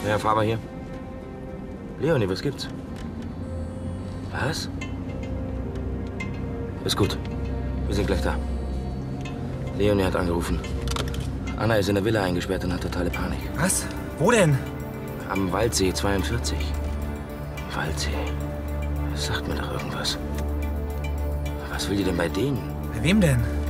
Ja, fahr mal hier. Leonie, was gibt's? Was? Ist gut. Wir sind gleich da. Leonie hat angerufen. Anna ist in der Villa eingesperrt und hat totale Panik. Was? Wo denn? Am Waldsee 42. Waldsee. Das sagt mir doch irgendwas. Was will die denn bei denen? Bei wem denn?